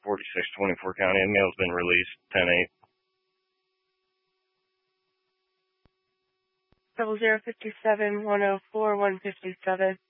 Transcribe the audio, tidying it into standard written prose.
4624 County. The mail's been released 10/8. 0057 104 157.